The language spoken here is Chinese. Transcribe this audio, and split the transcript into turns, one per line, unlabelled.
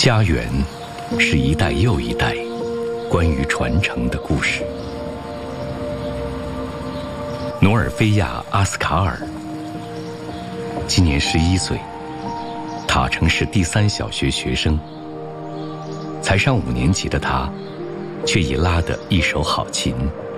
家园是一代又一代关于传承的故事。努尔菲亚·阿斯卡尔今年11岁，塔城市第3小学学生。才上5年级的他，却已拉得一手好琴。